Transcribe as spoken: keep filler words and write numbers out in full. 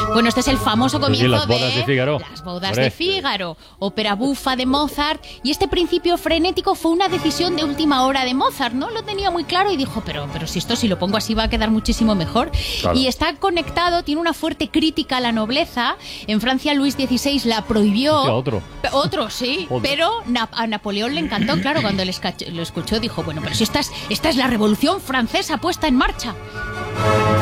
Bueno, este es el famoso comienzo sí, las bodas de, de Fígaro. Las bodas Hombre. de Fígaro, ópera bufa de Mozart, y este principio frenético fue una decisión de última hora de Mozart, ¿no? Lo tenía muy claro y dijo, pero, pero si esto si lo pongo así va a quedar muchísimo mejor. Claro. Y está conectado, tiene una fuerte crítica a la nobleza. En Francia Luis dieciséis la prohibió. Hostia, otro. Otro, sí, Otro. pero Na- a Napoleón le encantó, claro, cuando lo escuchó, dijo, bueno, pero si esta es, esta es la revolución francesa puesta en marcha.